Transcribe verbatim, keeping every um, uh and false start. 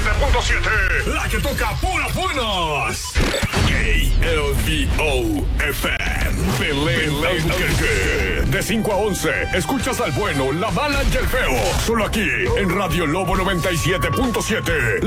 siete punto siete. La que toca puras buenas. K L V O F M. Belén Albuquerque. De cinco a once, escuchas al bueno, la mala y el feo. Solo aquí, en Radio Lobo noventa y siete punto siete.